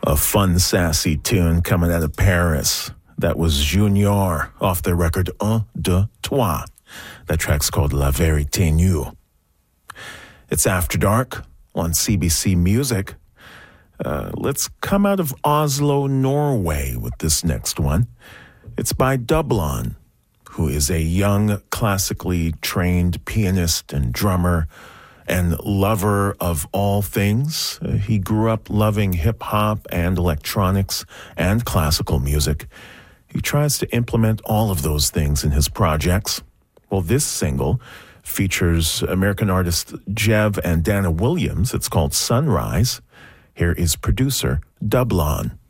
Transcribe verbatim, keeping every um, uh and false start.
A fun, sassy tune coming out of Paris. That was Junior off their record Un, Deux, Trois. That track's called La Vérité Nue. It's After Dark on C B C Music. Uh, let's come out of Oslo, Norway with this next one. It's by Dublon, who is a young, classically trained pianist and drummer and lover of all things. Uh, he grew up loving hip-hop and electronics and classical music. He tries to implement all of those things in his projects. Well, this single features American artists Jev and Dana Williams. It's called Sunrise. Here is producer Dublon.